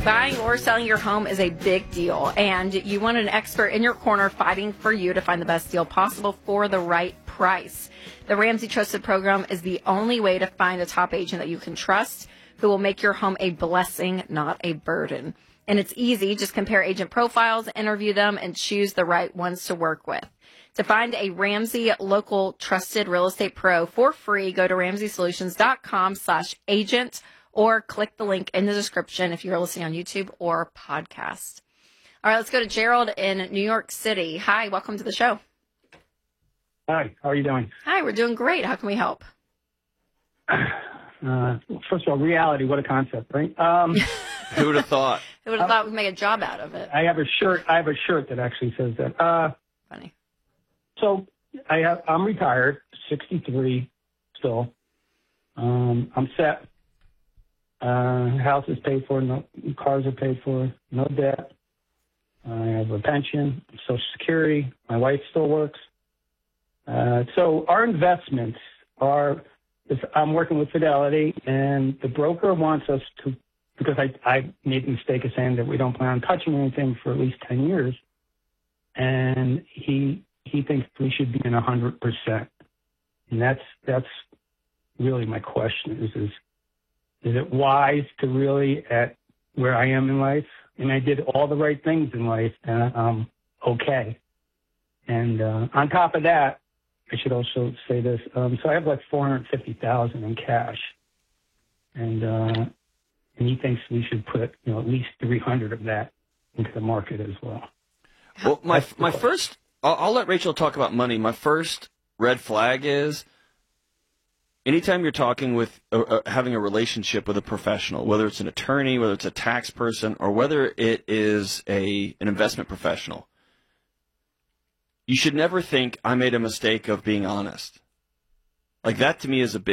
Buying or selling your home is a big deal, and you want an expert in your corner fighting for you to find the best deal possible for the right price. The Ramsey Trusted Program is the only way to find a top agent that you can trust who will make your home a blessing, not a burden. And it's easy. Just compare agent profiles, interview them, and choose the right ones to work with. To find a Ramsey local trusted real estate pro for free, go to RamseySolutions.com/agent or click the link in the description if you're listening on YouTube or podcast. All right, let's go to Gerald in New York City. Hi, welcome to the show. Hi, how are you doing? Hi, we're doing great. How can we help? First of all, reality, what a concept, right? Who would have thought? Who would have thought we'd make a job out of it? I have a shirt that actually says that. Funny. So I'm retired, 63 still. I'm set. House is paid for, no cars are paid for, no debt. I have a pension, Social Security. My wife still works. So our investments are, I'm working with Fidelity, and the broker wants us to, because I made the mistake of saying that we don't plan on touching anything for at least 10 years, and he thinks we should be in 100%. And that's really my question is it wise to really, at where I am in life, and I did all the right things in life, and I'm okay. And on top of that, I should also say this. So I have like $450,000 in cash, and he thinks we should put at least 300 of that into the market as well. Well, my first, I'll let Rachel talk about money. My first red flag is anytime you're talking with, having a relationship with a professional, whether it's an attorney, whether it's a tax person, or whether it is an investment professional, you should never think I made a mistake of being honest. Like that to me is a big